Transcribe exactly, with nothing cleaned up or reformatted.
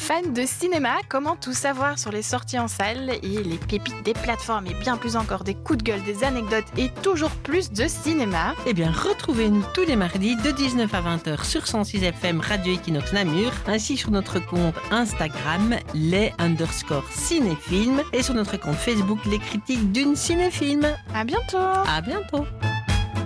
fans de cinéma, comment tout savoir sur les sorties en salle et les pépites des plateformes et bien plus encore des coups de gueule, des anecdotes et toujours plus de cinéma? Eh bien, retrouvez-nous tous les mardis de dix-neuf à vingt heures sur cent six F M Radio Equinox Namur, ainsi sur notre compte Instagram, les underscore cinéfilms, et sur notre compte Facebook, les critiques d'une cinéfilm. À bientôt! À bientôt!